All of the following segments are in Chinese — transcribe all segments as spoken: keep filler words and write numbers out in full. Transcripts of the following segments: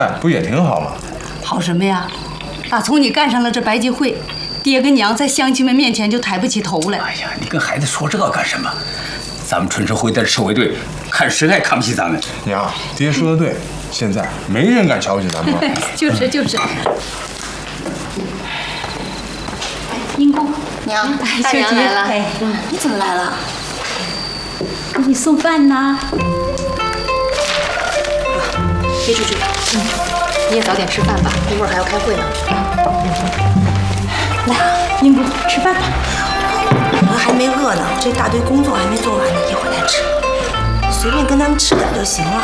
不也挺好吗？ 好什么呀？打从你干上了这白集会，爹跟娘在乡亲们面前就抬不起头来。 哎呀，你跟孩子说这干什么？咱们春生会的赤卫队，看谁还看不起咱们？ 娘，爹说的对，现在没人敢瞧不起咱们了。 就是就是。英公， 娘，大秀娘来了。 哎， 你怎么来了？ 给你送饭呢。 别出去，嗯，你也早点吃饭吧，一会儿还要开会呢。 来，英公，吃饭吧。 我还没饿呢，这大堆工作还没做完呢，一会儿再吃。随便跟他们吃点就行了。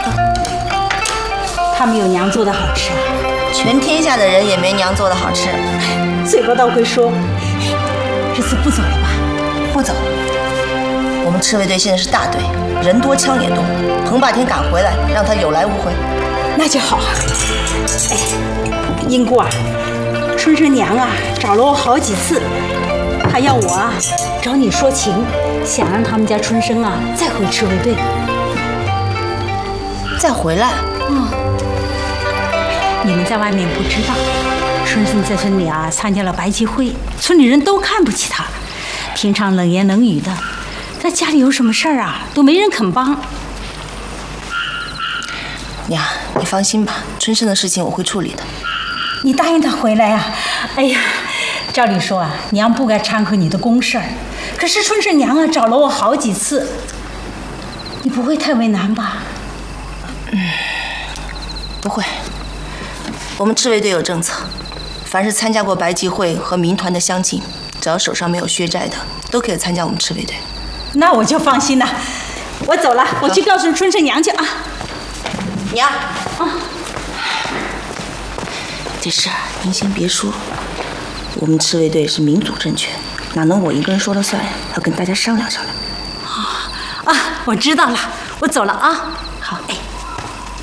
他们有娘做的好吃啊。 全天下的人也没娘做的好吃。 嘴巴倒会说。这次不走了吧？ 不走。我们赤卫队现在是大队，人多枪也多。彭霸天赶回来，让他有来无回。 那就好。哎，英姑啊，春生娘啊找了我好几次，她要我啊找你说情，想让他们家春生啊再回赤卫队。 再回来？ 嗯。你们在外面不知道，春生在村里啊参加了白集会，村里人都看不起他，平常冷言冷语的，在家里有什么事儿啊都没人肯帮。 娘，你放心吧，春生的事情我会处理的。 你答应他回来啊？哎呀，照理说啊，娘不该掺和你的公事儿，可是春生娘啊找了我好几次，你不会太为难吧？ 嗯，不会。我们赤卫队有政策，凡是参加过白集会和民团的乡亲，只要手上没有血债的，都可以参加我们赤卫队。 那我就放心了。我走了，我去告诉春生娘去啊。 娘，啊，这事儿您先别说，我们赤卫队是民主政权，哪能我一个人说了算呀？要跟大家商量商量。 啊啊，我知道了，我走了啊。 好，哎。